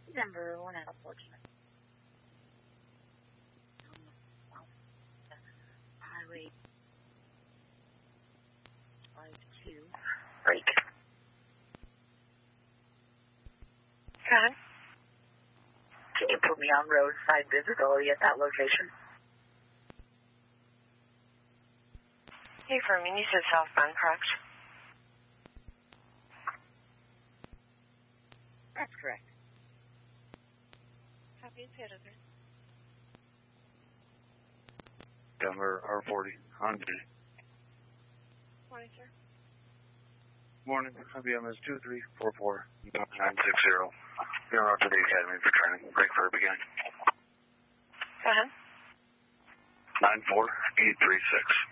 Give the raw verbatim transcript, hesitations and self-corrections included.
Number one out of fourteen. Highway five two. Break. Okay. Can you put me on roadside visibility at that location? Hey, Fermin, you said southbound, correct? That's correct. Copy and paid, okay. Denver R forty, on duty. Morning, sir. Morning, I B M is two three four four nine six zero. You're out to the Academy for training. Break for beginning. Go ahead. nine four eight three six.